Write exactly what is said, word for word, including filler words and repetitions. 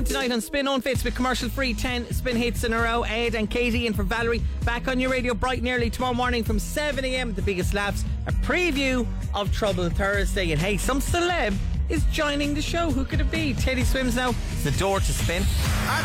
p.m. tonight on Spin On Fits with commercial free ten spin hits in a row. Ed and Katie in for Valerie. Back on your radio bright and early tomorrow morning from seven a.m. The Biggest Laughs. A preview of Trouble Thursday. And hey, some celeb is joining the show. Who could it be? Teddy Swims now. It's the door to Spin.